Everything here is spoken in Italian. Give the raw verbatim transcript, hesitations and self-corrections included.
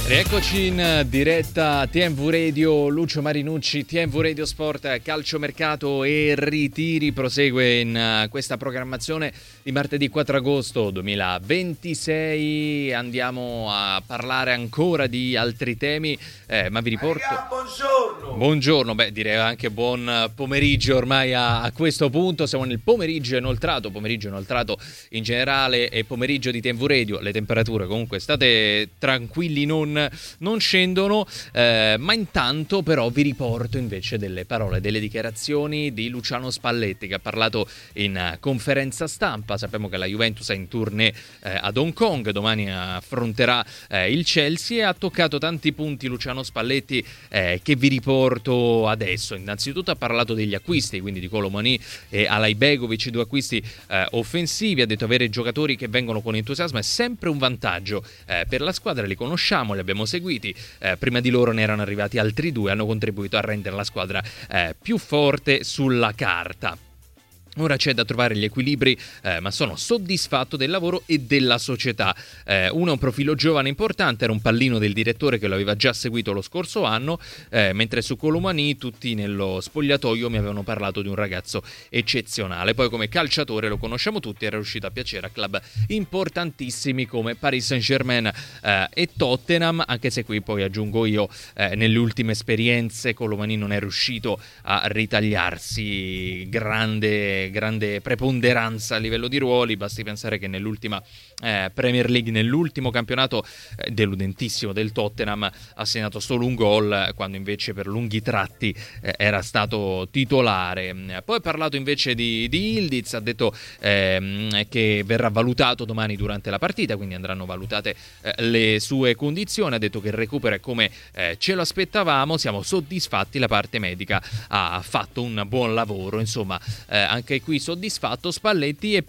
Rieccoci in diretta T M V Radio, Lucio Marinucci, T M V Radio Sport, calciomercato e ritiri. Prosegue in questa programmazione di martedì quattro agosto duemilaventisei. Andiamo a parlare ancora di altri temi, eh, ma vi riporto... Buongiorno! Buongiorno, beh direi anche buon pomeriggio ormai a, a questo punto. Siamo nel pomeriggio inoltrato, pomeriggio inoltrato in generale e pomeriggio di T M V Radio. Le temperature comunque state tranquilli, non non scendono, eh, ma intanto però vi riporto invece delle parole, delle dichiarazioni di Luciano Spalletti, che ha parlato in conferenza stampa. Sappiamo che la Juventus è in tournée eh, ad Hong Kong, domani affronterà eh, il Chelsea, e ha toccato tanti punti Luciano Spalletti eh, che vi riporto adesso. Innanzitutto ha parlato degli acquisti, quindi di Kolo Muani e Alajbegovic, due acquisti eh, offensivi. Ha detto avere giocatori che vengono con entusiasmo è sempre un vantaggio eh, per la squadra, li conosciamo, li abbiamo seguiti, eh, prima di loro ne erano arrivati altri due, hanno contribuito a rendere la squadra eh, più forte sulla carta. Ora c'è da trovare gli equilibri, eh, ma sono soddisfatto del lavoro e della società. Eh, uno è un profilo giovane importante, era un pallino del direttore che lo aveva già seguito lo scorso anno, eh, mentre su Kolo Muani tutti nello spogliatoio mi avevano parlato di un ragazzo eccezionale. Poi come calciatore lo conosciamo tutti, era riuscito a piacere a club importantissimi come Paris Saint-Germain eh, e Tottenham, anche se qui poi aggiungo io, eh, nelle ultime esperienze Kolo Muani non è riuscito a ritagliarsi grande grande preponderanza a livello di ruoli. Basti pensare che nell'ultima eh, Premier League, nell'ultimo campionato eh, deludentissimo del Tottenham, ha segnato solo un gol, quando invece per lunghi tratti eh, era stato titolare. Poi ha parlato invece di, di Ildiz, ha detto eh, che verrà valutato domani durante la partita, quindi andranno valutate eh, le sue condizioni. Ha detto che il recupero è come eh, ce lo aspettavamo, siamo soddisfatti, la parte medica ha fatto un buon lavoro. Insomma, eh, anche qui soddisfatto Spalletti. E